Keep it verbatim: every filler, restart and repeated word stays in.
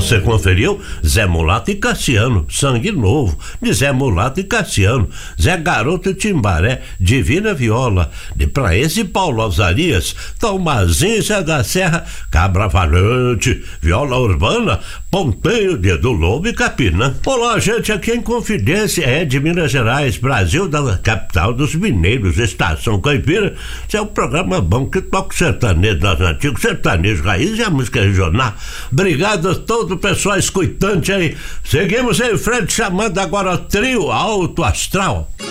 Você conferiu Zé Mulato e Cassiano, Sangue Novo, de Zé Mulato e Cassiano, Zé Garoto e Timbaré, Divina Viola, de Praense e Paulo Osarias, Tomazinho Zé da Serra, Cabra Valente, Viola Urbana, Ponteio, Dedo Lobo e Capinã. Olá, gente, aqui em Confidência é de Minas Gerais, Brasil, da capital dos mineiros, Estação Caipira. Esse é um programa bom que toca sertanejo das antigas, sertanejo raiz e a música regional. Obrigado a todo o pessoal escutante aí. Seguimos em frente, chamando agora o trio Alto Astral.